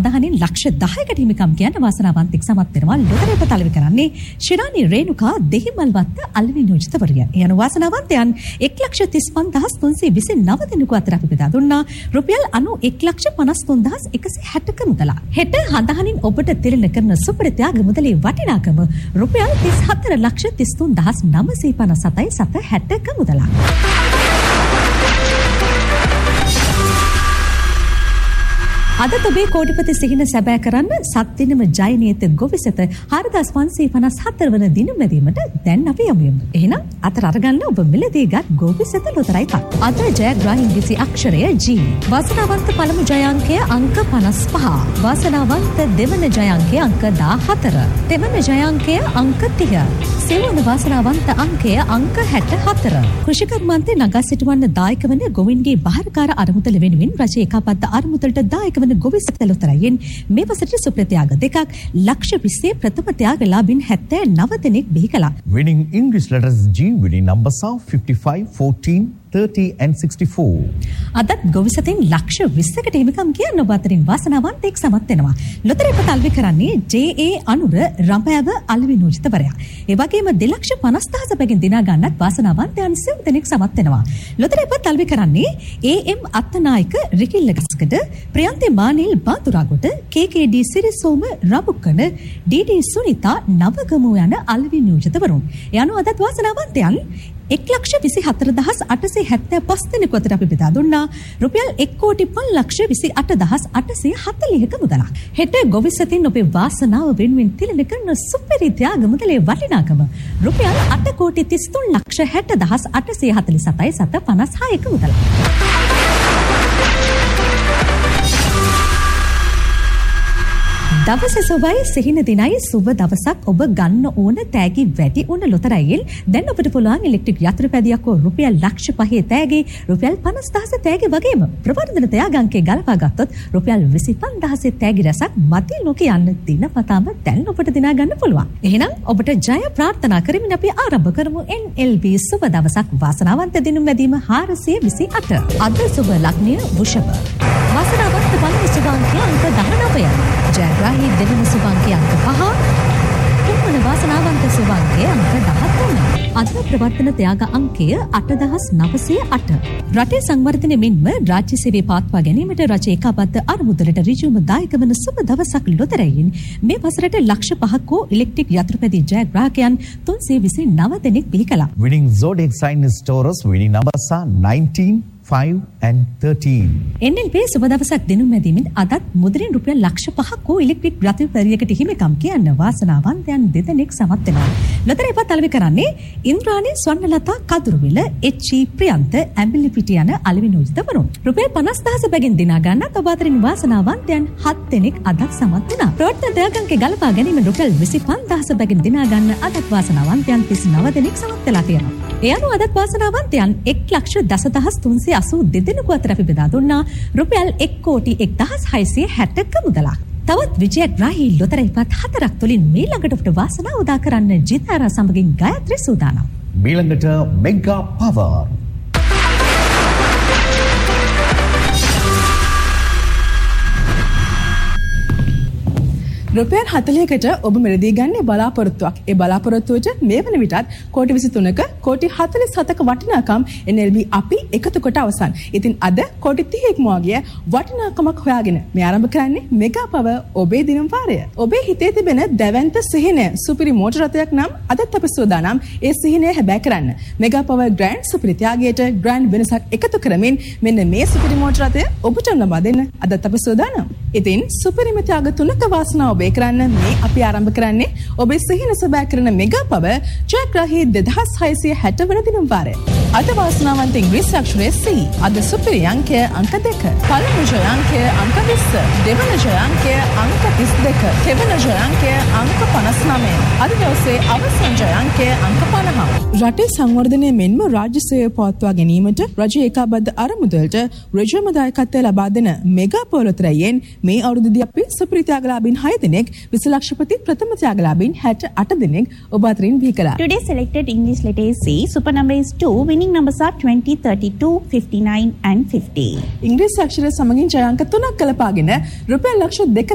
හඳහනින් ලක්ෂ 10කට හිමිකම් කියන වාසනාවන්තෙක් සමත් වෙනවා. ලොතරැයි පතලවි කරන්නේ ශිරානි රේණුකා දෙහිමල්වත්ත අල්වි නියෝජිතවරිය. යන වාසනාවන්තයන් 1,35,329 දෙනෙකු අතර අපි බෙදා දුන්නා රුපියල් 91,53,160ක මුදල. හෙට හඳහනින් ඔබට තිරණ කරන සුපර ත්‍යාග මුදලේ වටිනාකම රුපියල් 34,33,957.760ක මුදලක්. අද ඔබේ කෝටිපති සිහින සැබෑ කරන්න සත්දිනම ජයනීත ගොවිසත 4554 වන දින මැදීමට දැන් අපි යමු. එහෙනම් අතර අරගන්න ඔබ මිලදීගත් ගොවිසත ලොතරැයි පත්. අද ජයග්‍රාහී ඉංග්‍රීසි අක්ෂරය G. වාසනාවන්ත පළමු ජය අංකය අංක 55. වාසනාවන්ත දෙවන ජය අංකය අංක 14. දෙවන ජය අංකය අංක 30. සෙවන වාසනාවන්ත අංකය අංක 64. කෘෂිකර්මාන්තේ නගා සිටවන්න දායක වන ගොවින්ගේ බාහිරකාර අරමුදල වෙනුවෙන් රජයේ ඒකාබද්ධ අරමුදලට දායක ගොවිසත ලොතරැයින් මේ වසරට සුප්‍රත්‍යාග දෙකක් ලක්ෂ 20 ප්‍රථම ත්‍යාග ලාභින් 79 දෙනෙක් බිහි කළා. Winning English letters G, winning numbers are 55, 14, 30 and 64. අදත් ගොවිසතෙන් ලක්ෂ 20කට හිමිකම් කියන ඔබ අතරින් වාසනාවන්තයෙක් සමත් වෙනවා. ලොතරැයි පතල්වි කරන්නේ JA අනුර රඹයව අල්වි නියෝජිතවරයා. ඒ වගේම 2,50,000 බැගින් දිනා ගන්නත් වාසනාවන්තයන් 7 දෙනෙක් සමත් වෙනවා. ලොතරැයි පතල්වි කරන්නේ AM Attanayake රිකිල්ල ගස්කඩ ප්‍රියන්තේ Manel බාතුරාගොට KKD සිරිසෝම රබුකන DD සුනිතා නවගමු යන අල්වි නියෝජිතවරුන්. යනු අදත් වාසනාවන්තයන් 1,24,875 දෙනෙකු අතර අපි බෙදා දුන්නා රුපියල් 1,05,28,840ක මුදලක්. හෙට ගොවිසතින් ඔබේ වාසනාව වෙනුවෙන් තිලන කරන සුපිරි ත්‍යාග මුදලේ වටිනාකම රුපියල් 8,33,60,847.756ක මුදලක්. දවසේ සොබයි සිහින දිනයි සුබ දවසක් ඔබ ගන්න ඕන තෑගි වැඩි උන ලොතරැයින් දැන් ඔබට පුළුවන් ඉලෙක්ට්‍රික් යන්ත්‍රපැදියක් හෝ රුපියල් ලක්ෂ 5 තෑගි රුපියල් 50,000 තෑගි වගේම ප්‍රවර්ධන තෑගංකේ ගලපා ගත්තොත් රුපියල් 25,000 තෑගි රැසක් මදි නොකියන්න දිනපතාම දැන් ඔබට දිනා ගන්න පුළුවන්. එහෙනම් ඔබට ජය ප්‍රාර්ථනා කරමින් අපි ආරම්භ කරමු NLB සුබ දවසක් වාසනාවන්ත දිනුම් මැදීම 428. අද සුබ ලග්නය වෘෂභ. වාසනාවන්ත පළමු සුභාංකය අංක 19. ජයග්‍රාහී දෙවන සුභාංකය අංක 5. තුන්වන වාසනාවන්ත සුභාංකය අංක 13. අද ප්‍රවර්තන ත්‍යාග අංකය 8,908. රටේ සංවර්ධනය මෙන්ම රාජ්‍ය සේවය පවත්වා ගැනීමට රජයේ ඒකාබද්ධ අරමුදලට ඍජුවම දායක වන සුබ දවසක් ලොතරැයින් මේ වසරට ලක්ෂ 5ක හෝ ඉලෙක්ට්‍රික් යන්ත්‍රපැදි ජයග්‍රාහකයන් 329 දෙනෙක් බිහි කළා. Winning zodiac sign is Taurus, winning numbers are 19, 5 and 13. NLP සුබ දවසක් දිනුම් මැදීමෙන් අදත් මුදලින් රුපියල් ලක්ෂ 5ක හෝ ඉලෙක්ට්‍රික් රථපැරියකට හිමිකම් කියන වාසනාවන්තයන් දෙදෙනෙක් සමත් වෙනවා. ලොතරැයි පතල්වි කරන්නේ ඉන්ද්‍රාණී ස්වර්ණලතා කදුරුවිල HE ප්‍රියන්ත ඇඹිලිපිටිය යන අලෙවි නියෝජිතවරුන්. රුපියල් 50,000 බැගින් දිනා ගන්නත් ඔබ අතරින් වාසනාවන්තයන් 7 දෙනෙක් අදත් සමත් වුණා. ප්‍රවර්තන ත්‍යාගංකේ ගලපා ගැනීම රුපියල් 25,000 බැගින් දිනා ගන්න අදත් වාසනාවන්තයන් 39 දෙනෙක් සමත් වෙලා තියෙනවා. ඒ අනුව අදත් වාසනාවන්තයන් 1,10,10,382 දෙනෙකු අතර අපි බෙදා දුන්නා රුපියල් 1,01,660ක මුදලක්. තවත් විජයග්‍රාහී ලොතරැයි පත් 4ක් තුලින් මීළඟට ඔබට වාසනාව උදා කරන්න ජිතාරා සමගින් ගායත්‍රි සූදානම්. මීළඟට මෙගා පවර්. රුපියල් 40කට ඔබ මිලදී ගන්නේ බලාපොරොත්තුවක්. ඒ බලාපොරොත්තුවට මේ වන විටත් කෝටි 23ක කෝටි 47ක වටිනාකම් NLB අපි එකතු කොට අවසන්. ඉතින් අද කෝටි 30ක් මොගිය වටිනාකමක් හොයාගෙන මේ ආරම්භ කරන්නේ මෙගා පවර් ඔබේ දිනම් වාරය. ඔබේ හිතේ තිබෙන දැවැන්ත සිහිනය සුපිරි මෝටර රථයක් නම් අදත් අපි සූදානම් ඒ සිහිනය හැබෑ කරන්න. මෙගා පවර් ග්‍රෑන්ඩ් සුපිරි ත්‍යාගයට ග්‍රෑන්ඩ් වෙනසක් එකතු කරමින් මෙන්න මේ සුපිරි මෝටර රථය ඔබට ලබා දෙන්න අදත් අපි සූදානම්. ඉතින් සුපිරිම ත්‍යාග තුනක වාසනාව ඔබේ කරන්න මේ අපි ආරම්භ කරන්නේ ඔබේ සිහින සබෑ කරන මෙගා පවර් ජයග්‍රාහී 2660 වන දිනම් වාරය. අද වාසනාවන්ත ඉංග්‍රීසි අක්ෂරය C. අද සුපිරි අංකය අංක 2. පළමු ජය අංකය අංක 20. දෙවන ජය අංකය අංක 32. තෙවන ජය අංකය අංක 59. අද දවසේ අවසන් ජය අංකය අංක 50. රටේ සංවර්ධනය මෙන්ම රාජ්‍ය සේවය පවත්වා ගැනීමට රජයේ ඒකාබද්ධ අරමුදලට ඍජුවම දායකත්වය ලබා දෙන මෙගා පොළොතරයෙන් මේ අවුරුද්දේදී අපි සුපිරි ත්‍යාගලාභීන් 6 දෙනෙක් විසලක්ෂපති ප්‍රථම ත්‍යාගලාභීන් 68 දෙනෙක් ඔබ අතරින් බිහි කළා. Today selected English letter is C. Super number is 2. Winning numbers are 20, 32, 59 and 50. ඉංග්‍රීසි අක්ෂර සමගින් ජය අංක 3ක් ගලපාගෙන රුපියල් ලක්ෂ 2